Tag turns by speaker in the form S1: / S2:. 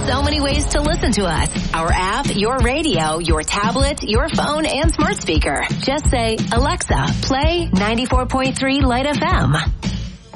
S1: so many ways to listen to us. Our app, your radio, your tablet, your phone, and smart speaker. Just say, Alexa, play 94.3 Light FM.